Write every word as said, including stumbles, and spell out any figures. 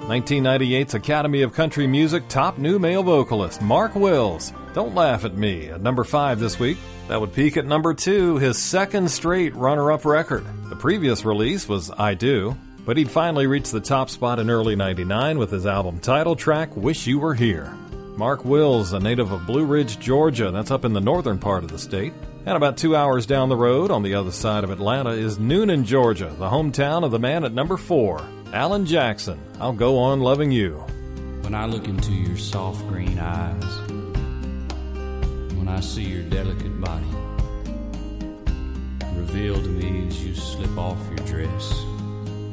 nineteen ninety-eight's Academy of Country Music top new male vocalist, Mark Wills, Don't Laugh at Me, at number five this week. That would peak at number two, his second straight runner-up record. The previous release was I Do, but he'd finally reached the top spot in early ninety-nine with his album title track, Wish You Were Here. Mark Wills, a native of Blue Ridge, Georgia, that's up in the northern part of the state. And about two hours down the road, on the other side of Atlanta, is Noonan, Georgia, the hometown of the man at number four, Alan Jackson, I'll Go On Loving You. When I look into your soft green eyes, when I see your delicate body, revealed to me as you slip off your dress,